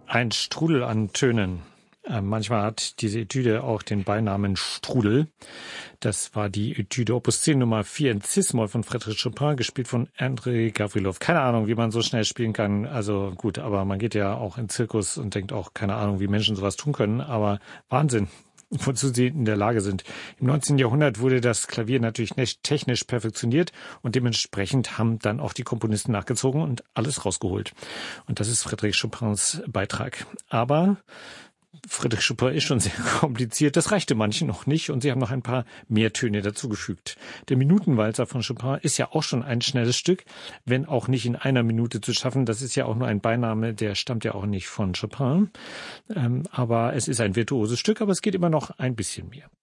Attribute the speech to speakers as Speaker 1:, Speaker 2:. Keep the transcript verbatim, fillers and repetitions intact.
Speaker 1: Ein Strudel an Tönen. Äh, manchmal hat diese Etüde auch den Beinamen Strudel. Das war die Etüde Opus zehn Nummer vier in Cis-Moll von Frédéric Chopin, gespielt von Andrei Gavrilov. Keine Ahnung, wie man so schnell spielen kann. Also gut, aber man geht ja auch in Zirkus und denkt auch, keine Ahnung, wie Menschen sowas tun können. Aber Wahnsinn, wozu sie in der Lage sind. Im neunzehnten Jahrhundert wurde das Klavier natürlich nicht technisch perfektioniert und dementsprechend haben dann auch die Komponisten nachgezogen und alles rausgeholt. Und das ist Frédéric Chopins Beitrag. Aber Frédéric Chopin ist schon sehr kompliziert. Das reichte manchen noch nicht und sie haben noch ein paar mehr Töne dazugefügt. Der Minutenwalzer von Chopin ist ja auch schon ein schnelles Stück, wenn auch nicht in einer Minute zu schaffen. Das ist ja auch nur ein Beiname, der stammt ja auch nicht von Chopin. Ähm, aber es ist ein virtuoses Stück, aber es geht immer noch ein bisschen mehr.